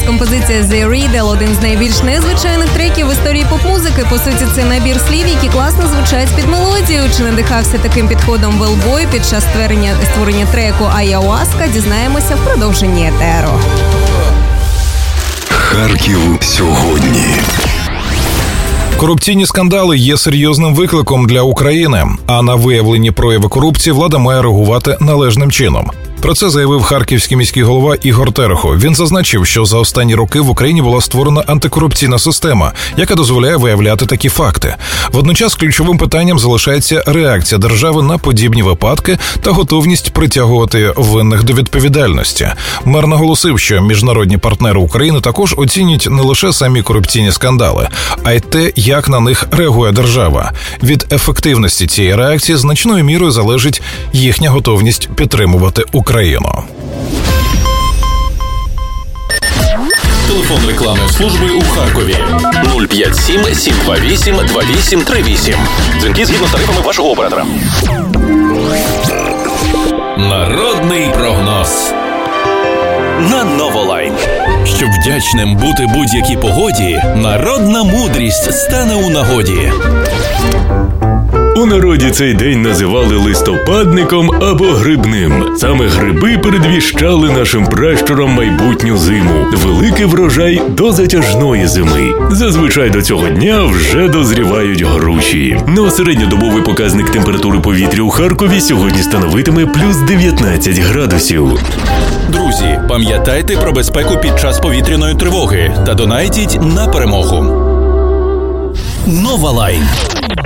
Композиція «The Riddle» – один з найбільш незвичайних треків в історії поп-музики. По суті, це набір слів, які класно звучать під мелодію. Чи надихався таким підходом Велбой під час створення треку «Ayahuasca» – дізнаємося в продовженні етеру. Харків сьогодні. Корупційні скандали є серйозним викликом для України, а на виявлені прояви корупції влада має реагувати належним чином. Про це заявив харківський міський голова Ігор Терехов. Він зазначив, що за останні роки в Україні була створена антикорупційна система, яка дозволяє виявляти такі факти. Водночас ключовим питанням залишається реакція держави на подібні випадки та готовність притягувати винних до відповідальності. Мер наголосив, що міжнародні партнери України також оцінюють не лише самі корупційні скандали, а й те, як на них реагує держава. Від ефективності цієї реакції значною мірою залежить їхня готовність підтримувати Україну. Телефон рекламної служби у Харкові 057 728 2838. Дзвінки згідно з тарифами вашого оператора. Народний прогноз на Новолайн. Щоб вдячним бути будь-якій погоді, народна мудрість стане у нагоді. У народі цей день називали листопадником або грибним. Саме гриби передвіщали нашим пращурам майбутню зиму. Великий врожай до затяжної зими. Зазвичай до цього дня вже дозрівають груші. Но середньодобовий показник температури повітря у Харкові сьогодні становитиме плюс 19 градусів. Друзі, пам'ятайте про безпеку під час повітряної тривоги та донайтіть на перемогу. Новолайн.